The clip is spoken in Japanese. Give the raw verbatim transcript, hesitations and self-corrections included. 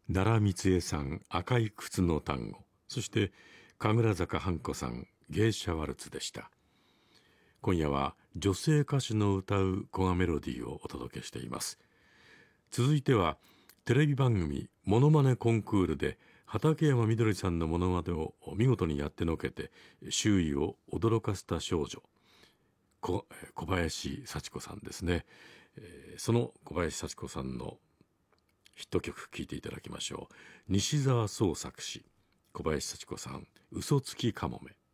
奈良光恵さん、赤い靴の単語、そして神楽坂半子さん、芸者ワルツでした。今夜は女性歌手の歌う古賀メロディーをお届けしています。続いてはテレビ番組モノマネコンクールで畠山みどりさんのモノマネを見事にやってのけて周囲を驚かせた少女、小林幸子さんですね。その小林幸子さんのヒット曲聴いていただきましょう。西澤宗作詞、小林幸子さん、嘘つきかもめ。